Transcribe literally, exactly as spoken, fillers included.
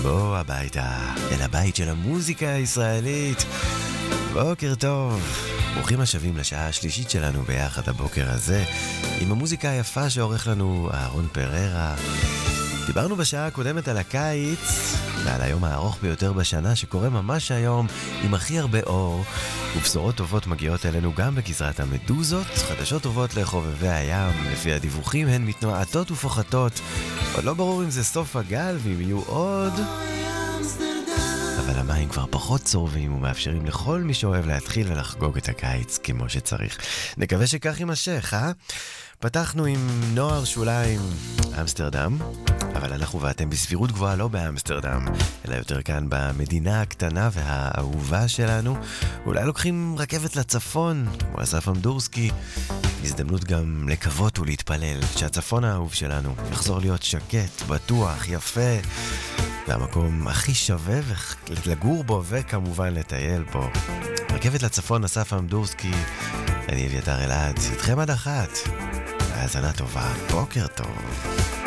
בוא הביתה, אל הבית של המוזיקה הישראלית. בוקר טוב. ברוכים השבים לשעה השלישית שלנו ביחד הבוקר הזה, עם המוזיקה היפה שעורך לנו אהרון פררה. דיברנו בשעה הקודמת על הקיץ, ועל היום הארוך ביותר בשנה שקורה ממש היום, עם הכי הרבה אור, ובשורות טובות מגיעות אלינו גם בגזרת המדוזות. חדשות טובות לחובבי הים, לפי הדיווחים הן מתנועתות ופוחתות. עוד לא ברור אם זה סוף הגל ואם יהיו עוד, אבל המים כבר פחות צורבים ומאפשרים לכל מי שאוהב להתחיל ולחגוג את הקיץ כמו שצריך. נקווה שכך יימשך, אה? פתחנו עם נוער שוליים אמסטרדם, אבל אנחנו ואתם בסבירות גבוהה לא באמסטרדם, אלא יותר כאן במדינה הקטנה והאהובה שלנו. אולי לוקחים רכבת לצפון, כמו אסף אמדורסקי. הזדמנות גם לקוות ולהתפלל שהצפון האהוב שלנו יחזור להיות שקט, בטוח, יפה, והמקום הכי שווה לגור בו וכמובן לטייל בו. רכבת לצפון, אסף אמדורסקי, אני אביתר אלעד, איתכם עד אחת. האזנה טובה, בוקר טוב.